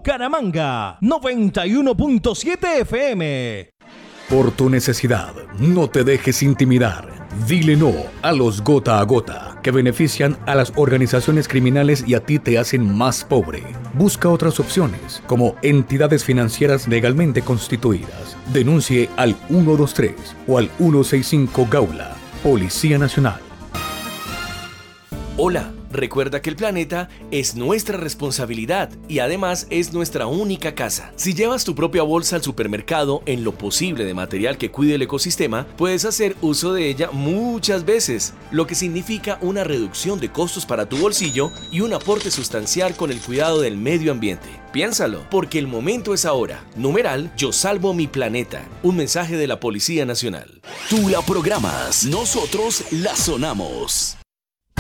Bucaramanga, 91.7 FM. Por tu necesidad, no te dejes intimidar. Dile no a los gota a gota, que benefician a las organizaciones criminales y a ti te hacen más pobre. Busca otras opciones, como entidades financieras legalmente constituidas. Denuncie al 123 o al 165 Gaula, Policía Nacional. Hola, recuerda que el planeta es nuestra responsabilidad y además es nuestra única casa. Si llevas tu propia bolsa al supermercado en lo posible de material que cuide el ecosistema, puedes hacer uso de ella muchas veces, lo que significa una reducción de costos para tu bolsillo y un aporte sustancial con el cuidado del medio ambiente. Piénsalo, porque el momento es ahora. Numeral Yo Salvo Mi Planeta. Un mensaje de la Policía Nacional. Tú la programas, nosotros la sonamos.